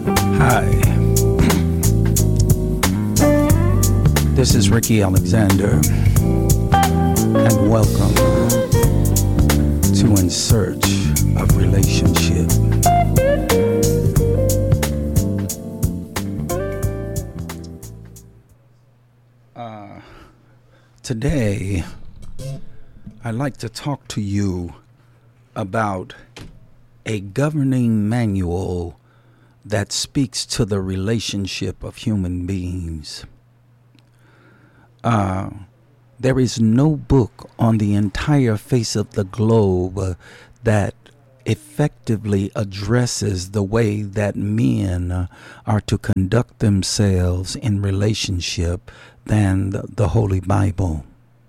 Hi, this is Ricky Alexander, and welcome to In Search of Relationship. Today, I'd like to talk to you about a governing manual that speaks to the relationship of human beings. There is no book on the entire face of the globe that effectively addresses the way that men are to conduct themselves in relationship than the Holy Bible.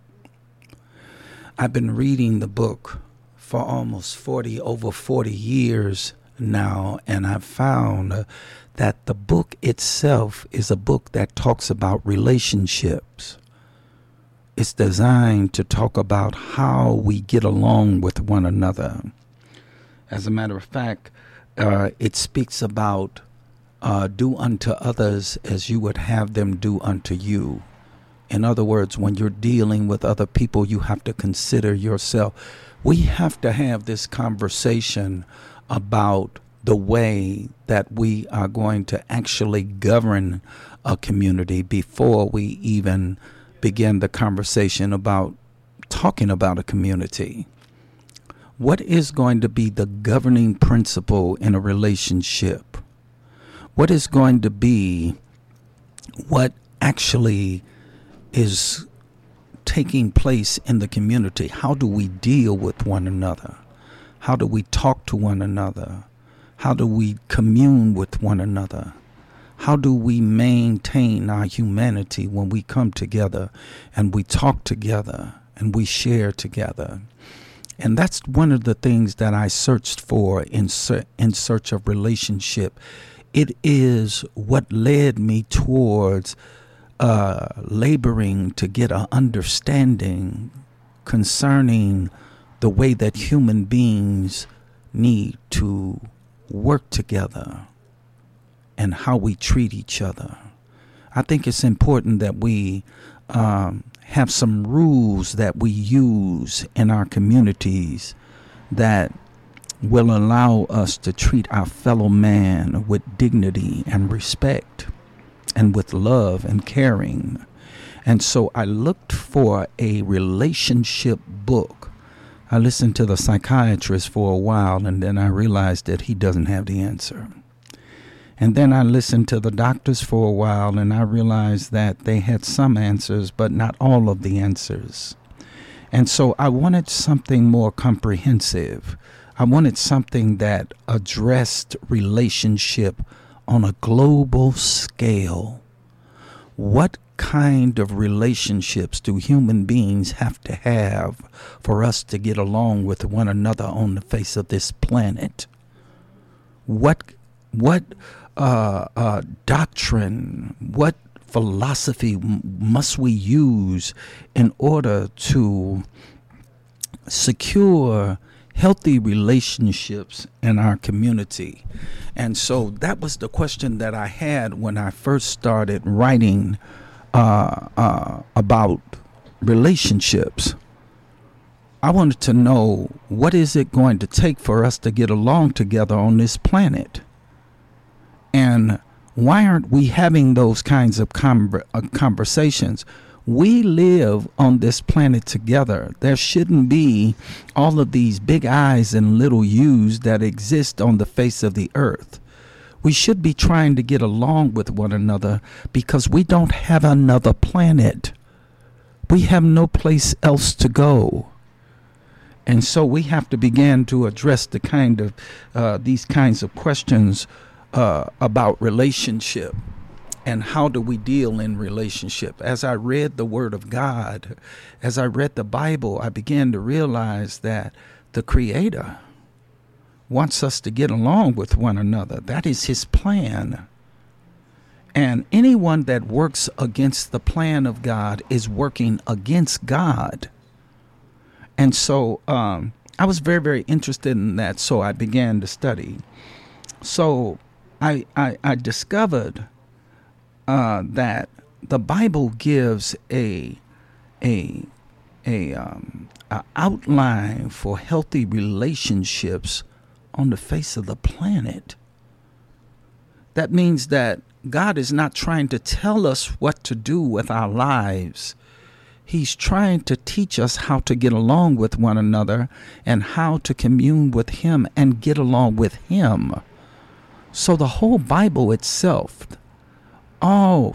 I've been reading the book for almost over 40 years now, and I've found that the book itself is a book that talks about relationships. It's designed to talk about how we get along with one another. As a matter of fact, it speaks about do unto others as you would have them do unto you. In other words, when you're dealing with other people, you have to consider yourself. We have to have this conversation about the way that we are going to actually govern a community before we even begin the conversation about talking about a community. What is going to be the governing principle in a relationship? What is going to be what actually is taking place in the community? How do we deal with one another? How do we talk to one another? How do we commune with one another? How do we maintain our humanity when we come together and we talk together and we share together? And that's one of the things that I searched for in search of relationship. It is what led me towards laboring to get an understanding concerning the way that human beings need to work together and how we treat each other. I think it's important that we have some rules that we use in our communities that will allow us to treat our fellow man with dignity and respect and with love and caring. And so I looked for a relationship book. I listened to the psychiatrist for a while, and then I realized that he doesn't have the answer. And then I listened to the doctors for a while, and I realized that they had some answers, but not all of the answers. And so I wanted something more comprehensive. I wanted something that addressed relationship on a global scale. What kind of relationships do human beings have to have for us to get along with one another on the face of this planet? What doctrine, what philosophy must we use in order to secure healthy relationships in our community? And so that was the question that I had when I first started writing about relationships. I wanted to know, what is it going to take for us to get along together on this planet? And why aren't we having those kinds of conversations? We live on this planet together. There shouldn't be all of these big I's and little U's that exist on the face of the earth. We should be trying to get along with one another because we don't have another planet. We have no place else to go. And so we have to begin to address the kind of these kinds of questions about relationship. And how do we deal in relationship? As I read the Word of God, as I read the Bible, I began to realize that the Creator wants us to get along with one another. That is His plan. And anyone that works against the plan of God is working against God. And so I was very, very interested in that, so I began to study. So I discovered that the Bible gives a a outline for healthy relationships on the face of the planet. That means that God is not trying to tell us what to do with our lives. He's trying to teach us how to get along with one another and how to commune with Him and get along with Him. So the whole Bible itself, all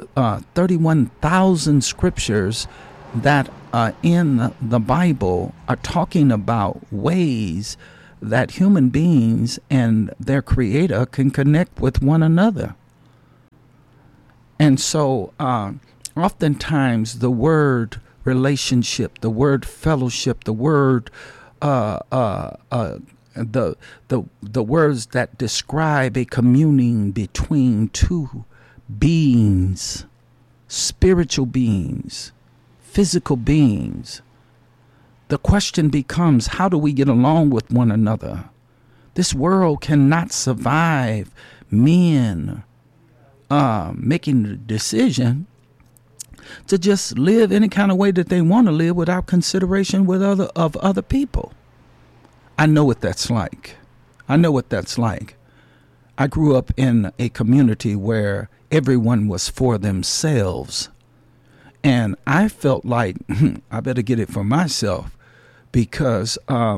31,000 scriptures that are in the Bible are talking about ways that human beings and their Creator can connect with one another. And so oftentimes the word relationship, the word fellowship, the word the words that describe a communing between two beings, spiritual beings, physical beings. The question becomes, how do we get along with one another? This world cannot survive men making the decision to just live any kind of way that they want to live without consideration with other people. I know what that's like. I know what that's like. I grew up in a community where everyone was for themselves. And I felt like I better get it for myself, because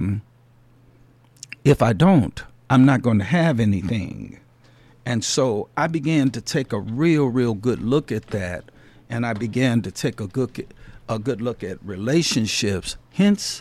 if I don't, I'm not going to have anything. And so I began to take a real good look at that. And I began to take a good look at relationships. Hence,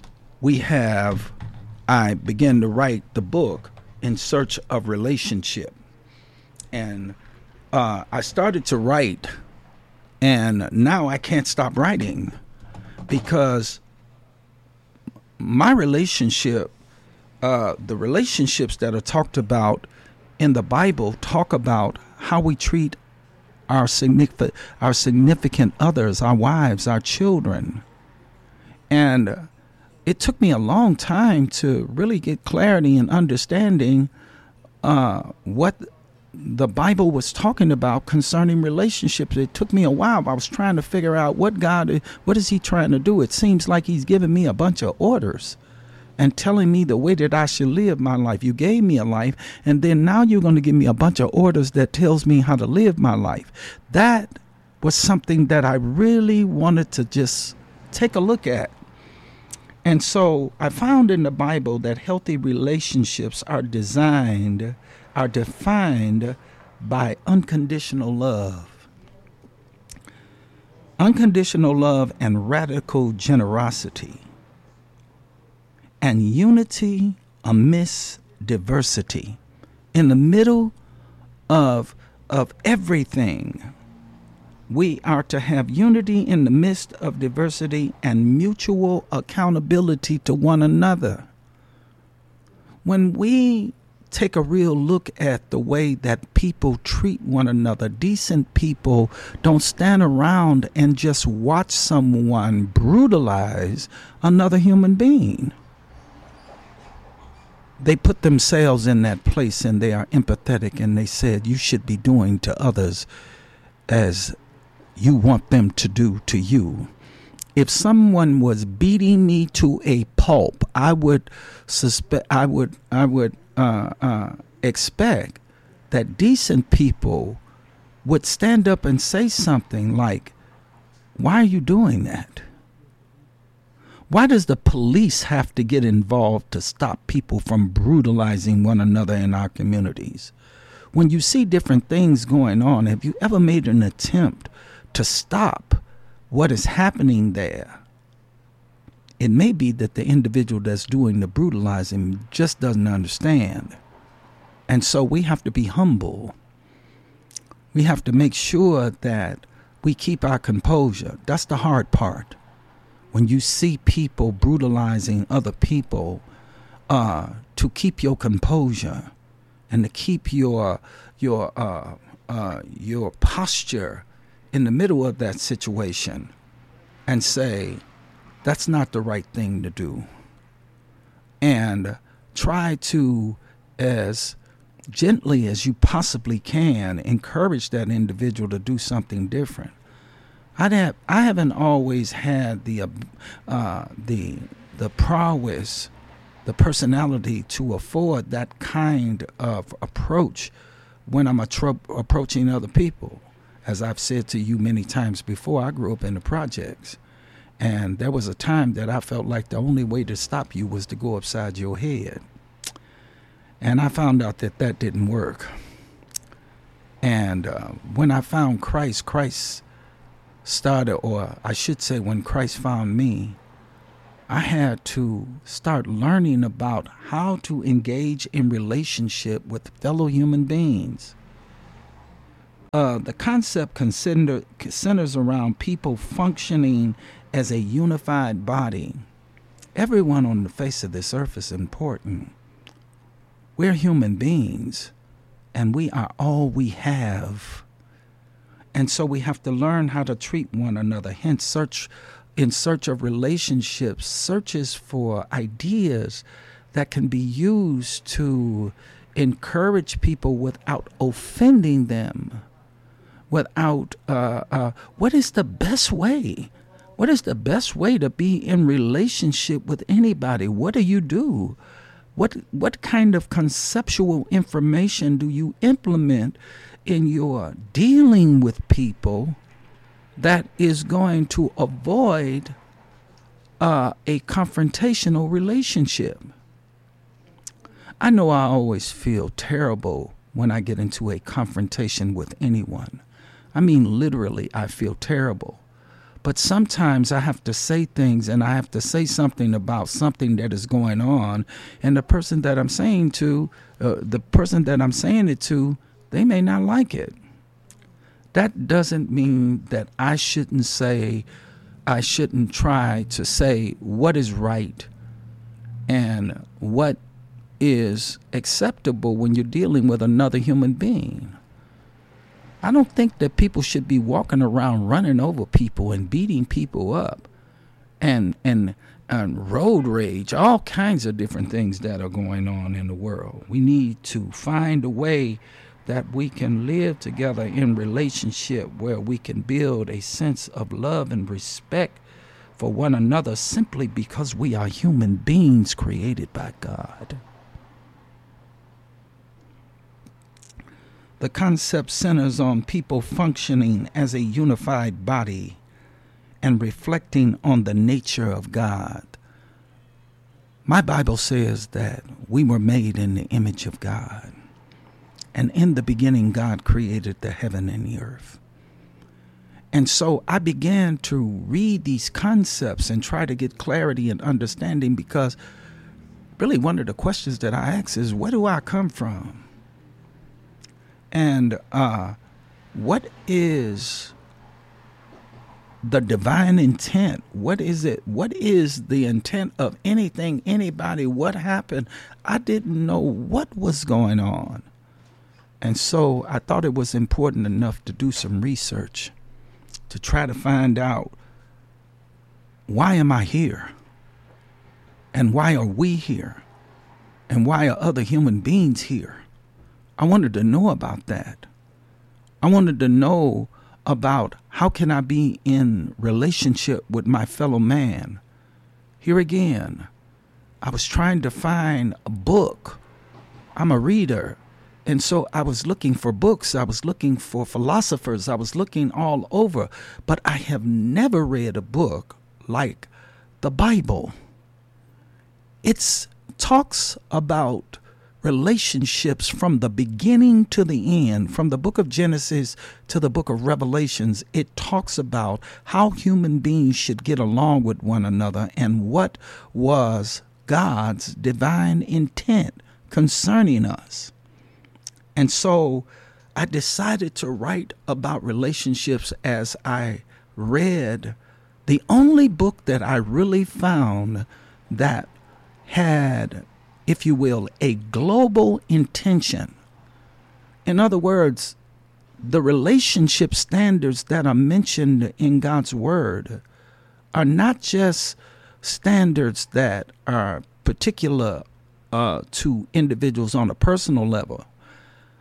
I began to write the book In Search of Relationship. And I started to write, and now I can't stop writing, because my relationship, the relationships that are talked about in the Bible talk about how we treat our significant others, our wives, our children. And it took me a long time to really get clarity and understanding what the Bible was talking about concerning relationships. It took me a while. I was trying to figure out what is He trying to do? It seems like He's giving me a bunch of orders and telling me the way that I should live my life. You gave me a life, and then now you're going to give me a bunch of orders that tells me how to live my life. That was something that I really wanted to just take a look at. And so I found in the Bible that healthy relationships are defined by unconditional love. Unconditional love and radical generosity, and unity amidst diversity. In the middle of everything, we are to have unity in the midst of diversity and mutual accountability to one another. When we take a real look at the way that people treat one another, decent people don't stand around and just watch someone brutalize another human being. They put themselves in that place, and they are empathetic, and they said, you should be doing to others as you want them to do to you. If someone was beating me to a pulp, I would expect that decent people would stand up and say something like, why are you doing that? Why does the police have to get involved to stop people from brutalizing one another in our communities? When you see different things going on, have you ever made an attempt to stop what is happening there? It may be that the individual that's doing the brutalizing just doesn't understand. And so we have to be humble. We have to make sure that we keep our composure. That's the hard part. When you see people brutalizing other people, to keep your composure and to keep your posture in the middle of that situation and say, that's not the right thing to do. And try to, as gently as you possibly can, encourage that individual to do something different. I haven't always had the prowess, the personality to afford that kind of approach when I'm approaching other people. As I've said to you many times before, I grew up in the projects. And there was a time that I felt like the only way to stop you was to go upside your head. And I found out that that didn't work. And when I found Christ started, or I should say when Christ found me, I had to start learning about how to engage in relationship with fellow human beings. The concept centers around people functioning as a unified body. Everyone on the face of this earth is important. We're human beings, and we are all we have. And so we have to learn how to treat one another. Hence, in search of relationships, searches for ideas that can be used to encourage people without offending them. Without, what is the best way? What is the best way to be in relationship with anybody? What do you do? What kind of conceptual information do you implement in your dealing with people that is going to avoid a confrontational relationship? I know I always feel terrible when I get into a confrontation with anyone. I mean, literally, I feel terrible. But sometimes I have to say things, and I have to say something about something that is going on, and the person that I'm saying it to, they may not like it. That doesn't mean that I shouldn't try to say what is right and what is acceptable when you're dealing with another human being. I don't think that people should be walking around running over people and beating people up and road rage, all kinds of different things that are going on in the world. We need to find a way that we can live together in relationship where we can build a sense of love and respect for one another simply because we are human beings created by God. The concept centers on people functioning as a unified body and reflecting on the nature of God. My Bible says that we were made in the image of God. And in the beginning, God created the heaven and the earth. And so I began to read these concepts and try to get clarity and understanding, because really one of the questions that I ask is, where do I come from? And what is the divine intent? What is it? What is the intent of anything, anybody? What happened? I didn't know what was going on. And so I thought it was important enough to do some research to try to find out, why am I here? And why are we here? And why are other human beings here? I wanted to know about that. I wanted to know about how can I be in relationship with my fellow man. Here again, I was trying to find a book. I'm a reader. And so I was looking for books. I was looking for philosophers. I was looking all over. But I have never read a book like the Bible. It talks about relationships from the beginning to the end, from the book of Genesis to the book of Revelations. It talks about how human beings should get along with one another and what was God's divine intent concerning us. And so I decided to write about relationships as I read the only book that I really found that had, if you will, a global intention. In other words, the relationship standards that are mentioned in God's word are not just standards that are particular to individuals on a personal level,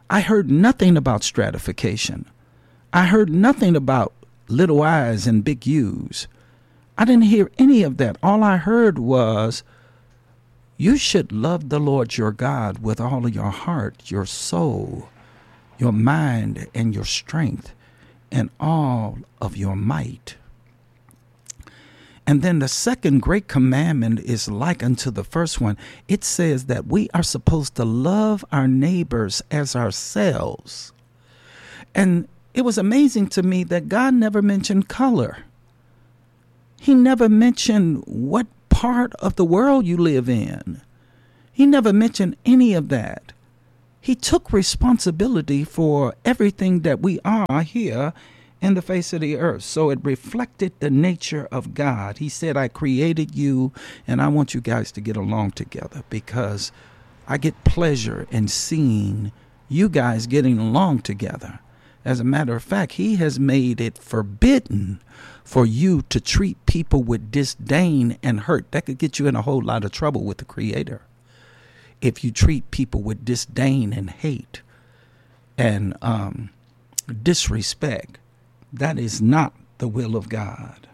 I heard nothing about stratification. I heard nothing about little I's and big U's. I didn't hear any of that. All I heard was, you should love the Lord your God with all of your heart, your soul, your mind, and your strength, and all of your might. And then the second great commandment is like unto the first one. It says that we are supposed to love our neighbors as ourselves. And it was amazing to me that God never mentioned color. He never mentioned what part of the world you live in. He never mentioned any of that. He took responsibility for everything that we are here in the face of the earth. So it reflected the nature of God. He said, I created you and I want you guys to get along together, because I get pleasure in seeing you guys getting along together. As a matter of fact, he has made it forbidden for you to treat people with disdain and hurt. That could get you in a whole lot of trouble with the Creator. If you treat people with disdain and hate and disrespect, that is not the will of God.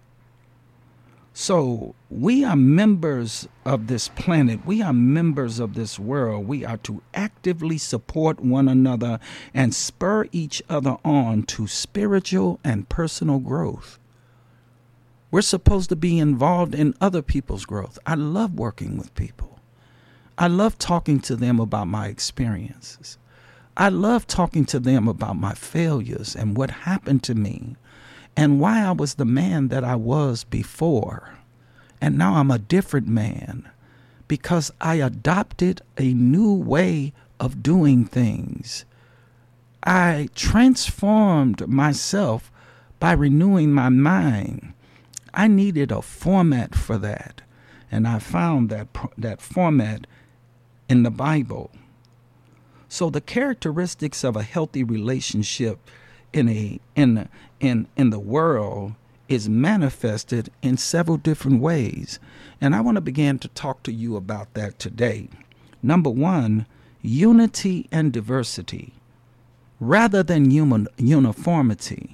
So we are members of this planet. We are members of this world. We are to actively support one another and spur each other on to spiritual and personal growth. We're supposed to be involved in other people's growth. I love working with people. I love talking to them about my experiences. I love talking to them about my failures and what happened to me and why I was the man that I was before. And now I'm a different man because I adopted a new way of doing things. I transformed myself by renewing my mind. I needed a format for that, and I found that format in the Bible. So the characteristics of a healthy relationship in the world is manifested in several different ways. And I want to begin to talk to you about that today. Number one, unity and diversity rather than uniformity.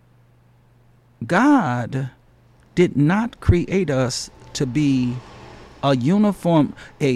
God did not create us to be a uniform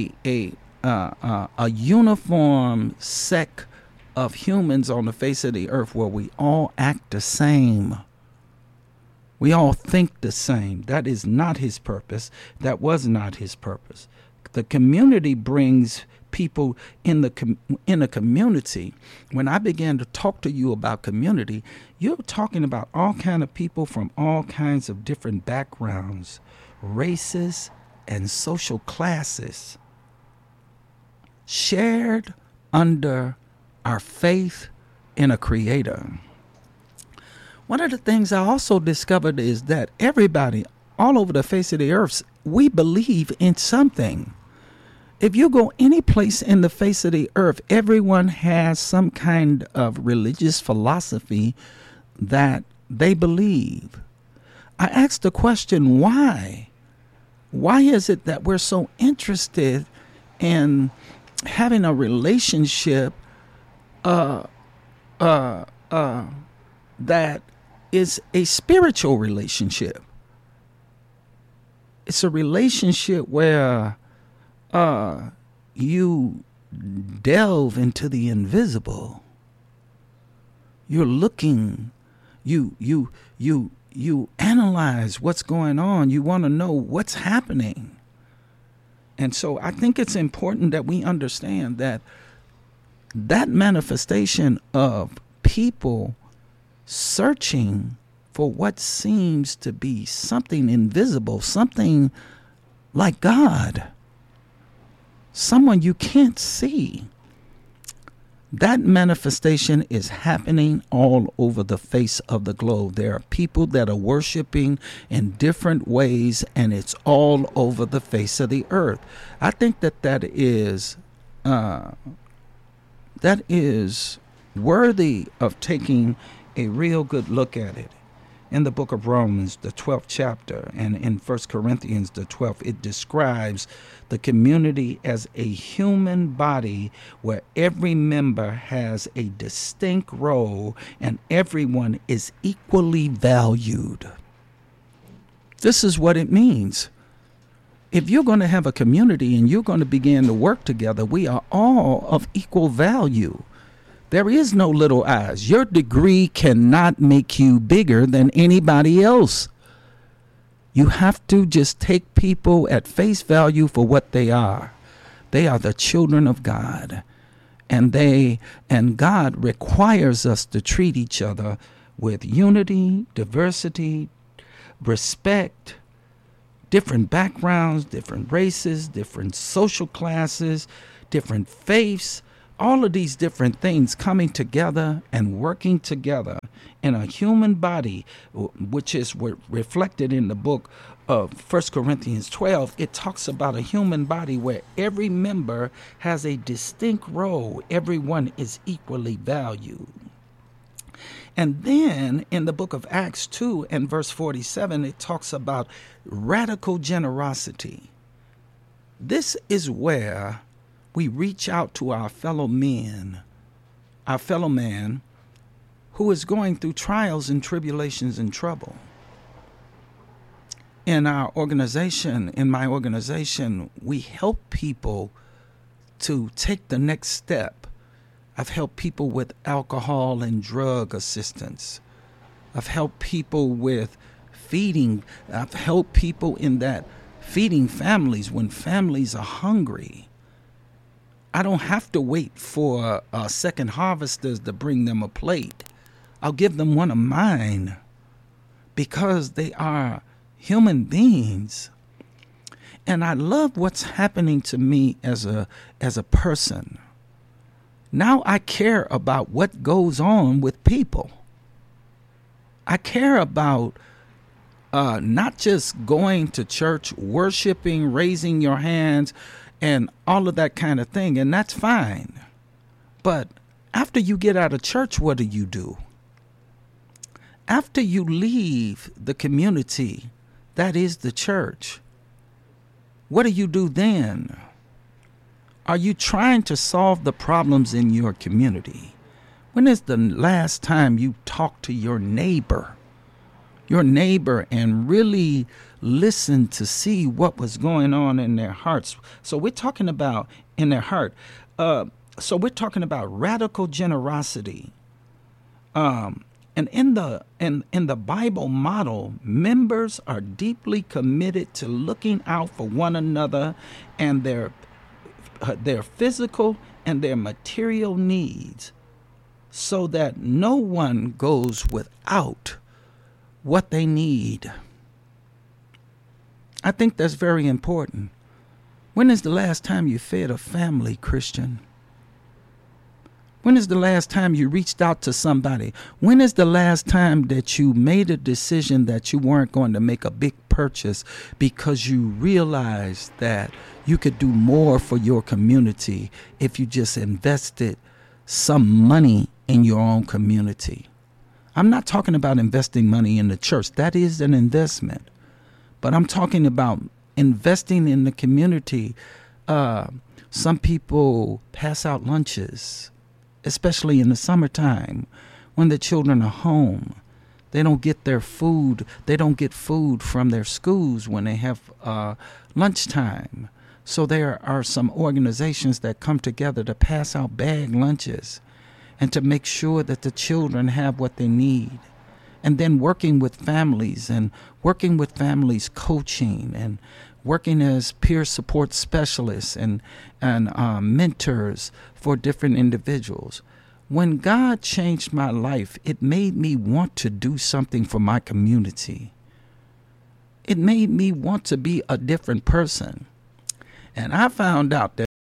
sect of humans on the face of the earth where we all act the same. We all think the same. That is not his purpose. That was not his purpose. The community brings people in a community. When I began to talk to you about community, you're talking about all kinds of people from all kinds of different backgrounds, races, and social classes, shared under our faith in a Creator. One of the things I also discovered is that everybody all over the face of the earth, we believe in something. If you go any place in the face of the earth, everyone has some kind of religious philosophy that they believe. I asked the question, why? Why is it that we're so interested in having a relationship that is a spiritual relationship? It's a relationship where you delve into the invisible. You're looking, you analyze what's going on. You want to know what's happening. And so I think it's important that we understand that manifestation of people searching for what seems to be something invisible, something like God, someone you can't see. That manifestation is happening all over the face of the globe. There are people that are worshiping in different ways, and it's all over the face of the earth. I think that is worthy of taking a real good look at it. In the book of Romans, the 12th chapter, and in 1 Corinthians, the 12th, it describes the community as a human body where every member has a distinct role and everyone is equally valued. This is what it means. If you're going to have a community and you're going to begin to work together, we are all of equal value. There is no little I's. Your degree cannot make you bigger than anybody else. You have to just take people at face value for what they are. They are the children of God. And God requires us to treat each other with unity, diversity, respect, different backgrounds, different races, different social classes, different faiths. All of these different things coming together and working together in a human body, which is reflected in the book of 1 Corinthians 12. It talks about a human body where every member has a distinct role. Everyone is equally valued. And then in the book of Acts 2 and verse 47, it talks about radical generosity. This is where we reach out to our fellow man who is going through trials and tribulations and trouble. In my organization, we help people to take the next step. I've helped people with alcohol and drug assistance. I've helped people with feeding. I've helped people in that feeding families when families are hungry. I don't have to wait for second harvesters to bring them a plate. I'll give them one of mine because they are human beings. And I love what's happening to me as a person. Now I care about what goes on with people. I care about not just going to church, worshiping, raising your hands, and all of that kind of thing, and that's fine. But after you get out of church, what do? After you leave the community, that is the church, what do you do then? Are you trying to solve the problems in your community? When is the last time you talked to your neighbor and really listen to see what was going on in their hearts? So we're talking about in their heart. So we're talking about radical generosity. And in the Bible model, members are deeply committed to looking out for one another and their physical and their material needs, so that no one goes without what they need. I think that's very important. When is the last time you fed a family, Christian? When is the last time you reached out to somebody? When is the last time that you made a decision that you weren't going to make a big purchase because you realized that you could do more for your community if you just invested some money in your own community? I'm not talking about investing money in the church. That is an investment. But I'm talking about investing in the community. Some people pass out lunches, especially in the summertime when the children are home. They don't get their food. They don't get food from their schools when they have lunchtime. So there are some organizations that come together to pass out bag lunches and to make sure that the children have what they need. And then working with families coaching and working as peer support specialists and mentors for different individuals. When God changed my life, it made me want to do something for my community. It made me want to be a different person. And I found out that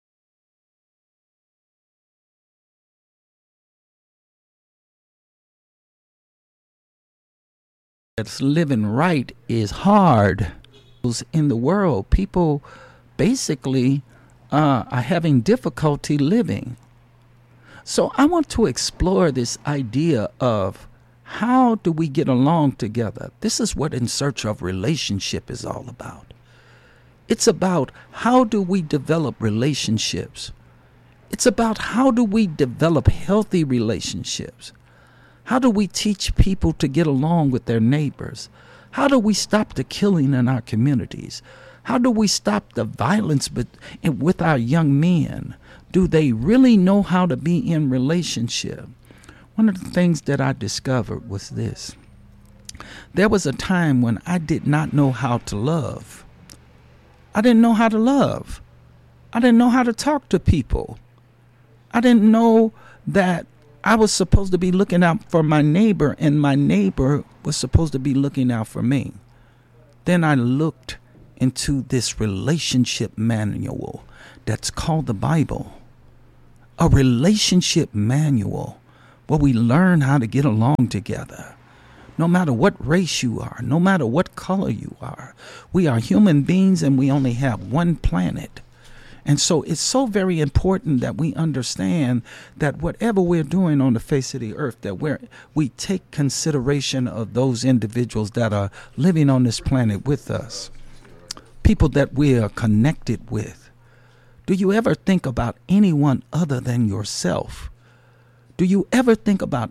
living right is hard. In the world, people basically are having difficulty living. So I want to explore this idea of How do we get along together? This is what In Search of Relationship is all about. It's about how do we develop relationships. It's about how do we develop healthy relationships. How do we teach people to get along with their neighbors? How do we stop the killing in our communities? How do we stop the violence with our young men? Do they really know how to be in relationship? One of the things that I discovered was this. There was a time when I did not know how to love. I didn't know how to love. I didn't know how to talk to people. I didn't know that I was supposed to be looking out for my neighbor, and my neighbor was supposed to be looking out for me. Then I looked into this relationship manual that's called the Bible. A relationship manual where we learn how to get along together. No matter what race you are, no matter what color you are, we are human beings and we only have one planet. And so it's so very important that we understand that whatever we're doing on the face of the earth, that we take consideration of those individuals that are living on this planet with us, people that we are connected with. Do you ever think about anyone other than yourself? Do you ever think about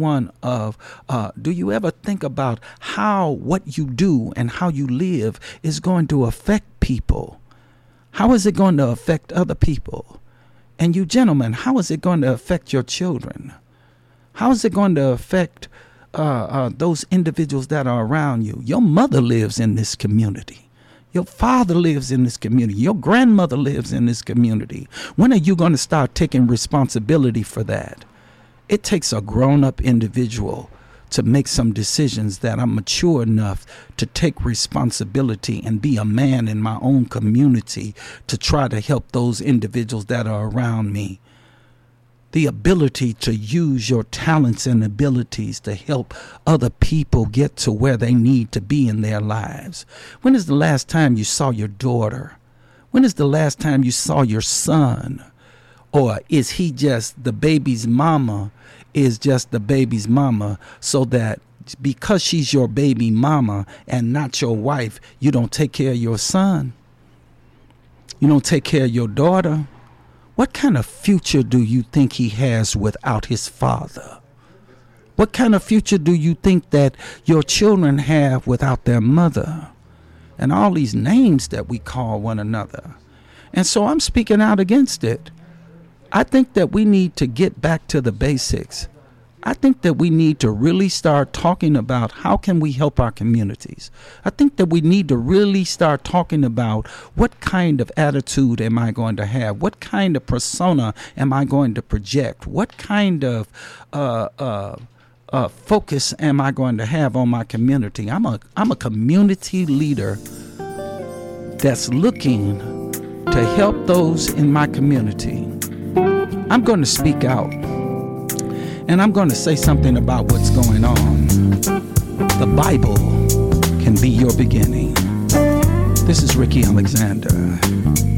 do you ever think about how what you do and how you live is going to affect people? How is it going to affect other people? And you gentlemen, how is it going to affect your children? How is it going to affect those individuals that are around you? Your mother lives in this community. Your father lives in this community. Your grandmother lives in this community. When are you going to start taking responsibility for that? It takes a grown-up individual to make some decisions that I'm mature enough to take responsibility and be a man in my own community to try to help those individuals that are around me. The ability to use your talents and abilities to help other people get to where they need to be in their lives. When is the last time you saw your daughter? When is the last time you saw your son? Or is he just the baby's mama, is just the baby's mama, so that because she's your baby mama and not your wife, you don't take care of your son? You don't take care of your daughter? What kind of future do you think he has without his father? What kind of future do you think that your children have without their mother? And all these names that we call one another. And so I'm speaking out against it. I think that we need to get back to the basics. I think that we need to really start talking about how can we help our communities. I think that we need to really start talking about what kind of attitude am I going to have? What kind of persona am I going to project? What kind of focus am I going to have on my community? I'm a community leader that's looking to help those in my community. I'm going to speak out, and I'm going to say something about what's going on. The Bible can be your beginning. This is Ricky Alexander.